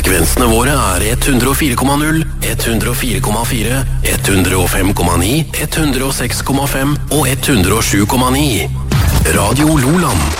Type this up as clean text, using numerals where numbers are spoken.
Frekvensene våre er 104,0, 104,4, 105,9, 106,5 og 107,9. Radio Loland.